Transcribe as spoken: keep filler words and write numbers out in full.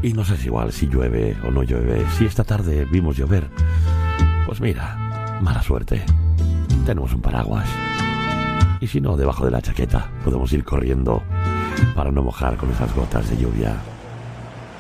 Y no sé si igual si llueve o no llueve. Si esta tarde vimos llover, pues mira, mala suerte. Tenemos un paraguas. Y si no, debajo de la chaqueta podemos ir corriendo para no mojar con esas gotas de lluvia.